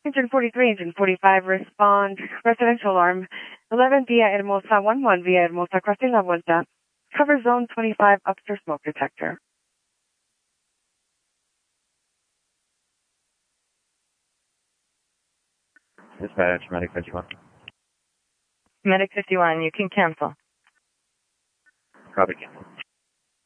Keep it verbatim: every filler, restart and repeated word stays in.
Engine forty-three, Engine forty-five, respond. Residential alarm. eleven Via Hermosa, one one Via Hermosa, crossing La Vuelta. Cover zone twenty-five, upstairs smoke detector. Dispatch, Medic fifty-one. Medic fifty-one, you can cancel. Copy, cancel.